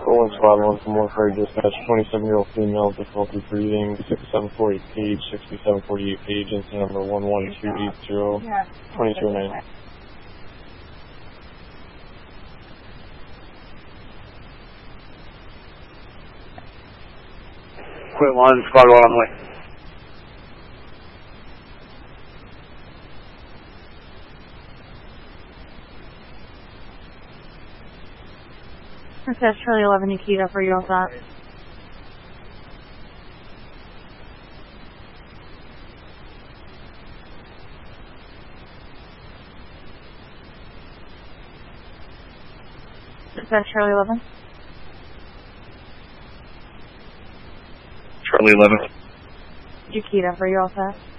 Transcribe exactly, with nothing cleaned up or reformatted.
Rolling squad one from Warfare Dispatch, twenty-seven-year-old female, difficulty breathing, sixty-seven forty-eight page, sixty-seven forty-eight page, incident number one one two eight zero, twenty-two oh nine. Quit one, squad one on the way. That's Charlie eleven, Nikita, for you all that. That's Charlie eleven. Charlie eleven. Nikita, for you all set.